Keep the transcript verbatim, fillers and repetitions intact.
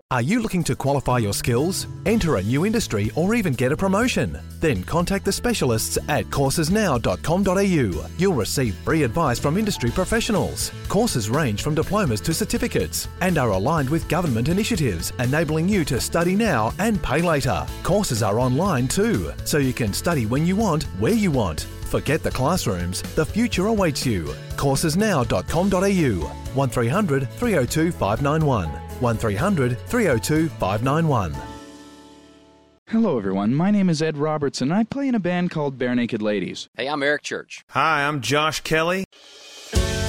Are you looking to qualify your skills, enter a new industry, or even get a promotion? Then contact the specialists at courses now dot com dot a u. You'll receive free advice from industry professionals. Courses range from diplomas to certificates and are aligned with government initiatives, enabling you to study now and pay later. Courses are online too, so you can study when you want, where you want. Forget the classrooms, the future awaits you. courses now dot com dot a u. one three hundred, three oh two, five nine one. one three hundred, three oh two, five nine one. Hello everyone, my name is Ed Robertson and I play in a band called Bare Naked Ladies. Hey, I'm Eric Church. Hi, I'm Josh Kelly.